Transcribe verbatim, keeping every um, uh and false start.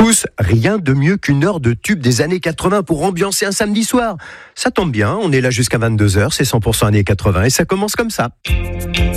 Tous, rien de mieux qu'une heure de tube des années quatre-vingts pour ambiancer un samedi soir. Ça tombe bien, on est là jusqu'à vingt-deux heures, c'est cent pour cent années quatre-vingts et ça commence comme ça.